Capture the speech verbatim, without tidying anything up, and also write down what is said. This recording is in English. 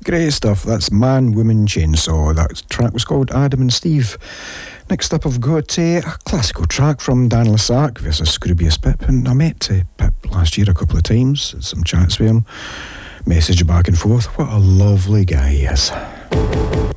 Great stuff. That's Man, Woman, Chainsaw. That track was called Adam and Steve. Next up, I've got uh, a classical track from Dan Lassac versus Scroobius Pip. And I met uh, Pip last year a couple of times, had some chats with him, message back and forth. What a lovely guy he is.